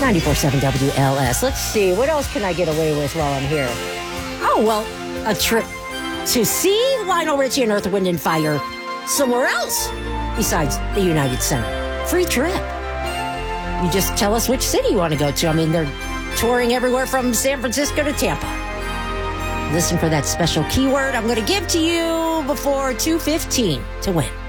94.7 WLS. Let's see. What else can I get away with while I'm here? Oh, well, a trip to see Lionel Richie and Earth, Wind, and Fire somewhere else besides the United Center. Free trip. You just tell us which city you want to go to. I mean, they're touring everywhere from San Francisco to Tampa. Listen for that special keyword I'm going to give to you before 2:15 to win.